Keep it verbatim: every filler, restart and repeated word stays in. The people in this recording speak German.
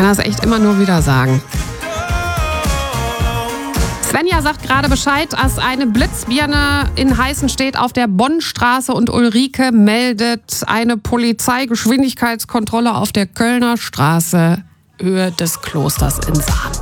kann das echt immer nur wieder sagen. Svenja sagt gerade Bescheid, dass eine Blitzbirne in Heißen steht auf der Bonnstraße und Ulrike meldet eine Polizeigeschwindigkeitskontrolle auf der Kölner Straße, Höhe des Klosters in Sahn.